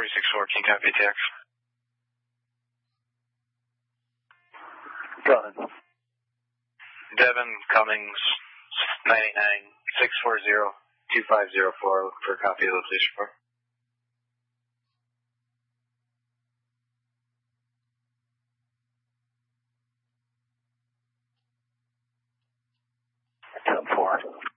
4614, copy ATX. Go ahead. Devin Cummings, 989-640-2504, for a copy of the police report. Ten-4.